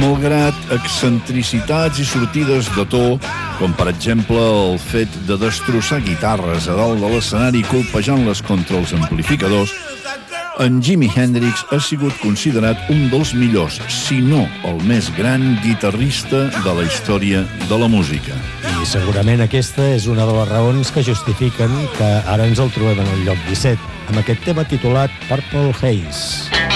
Malgrat excentricitats i sortides de to, com per exemple el fet de destrossar guitarres a dalt de l'escenari colpejant-les contra els amplificadors, en Jimi Hendrix ha sigut considerat un dels millors, si no el més gran guitarrista de la història de la música. I segurament aquesta és una de les raons que justifiquen que ara ens el trobem en el lloc 17, amb aquest tema titulat Purple Haze.